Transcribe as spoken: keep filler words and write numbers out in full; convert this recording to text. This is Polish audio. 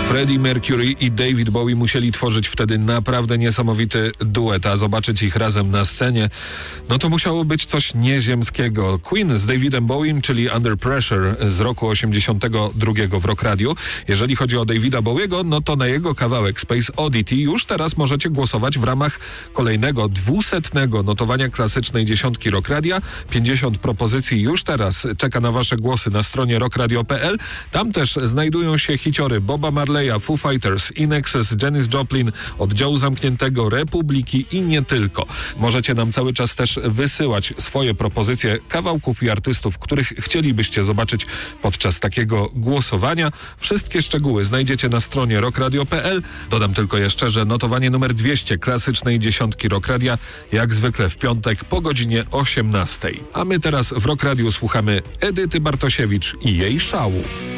Freddie Mercury i David Bowie musieli tworzyć wtedy naprawdę niesamowity duet, a zobaczyć ich razem na scenie, no to musiało być coś nieziemskiego. Queen z Davidem Bowiem, czyli Under Pressure z roku osiemdziesiątego drugiego w Rock Radio. Jeżeli chodzi o Davida Bowiego, no to na jego kawałek Space Oddity już teraz możecie głosować w ramach kolejnego dwusetnego notowania klasycznej dziesiątki Rock Radia. pięćdziesiąt propozycji już teraz czeka na wasze głosy na stronie rock radio kropka p l. Tam też znajdują się hiciory Boba Marleya, Foo Fighters, In Excess, Janis Joplin, Oddziału Zamkniętego, Republiki i nie tylko. Możecie nam cały czas też wysyłać swoje propozycje kawałków i artystów, których chcielibyście zobaczyć podczas takiego głosowania. Wszystkie szczegóły znajdziecie na stronie rock radio kropka p l. Dodam tylko jeszcze, że notowanie numer dwieście klasycznej dziesiątki Rock Radia jak zwykle w piątek po godzinie osiemnastej. A my teraz w Rock Radio słuchamy Edyty Bartosiewicz i jej szału.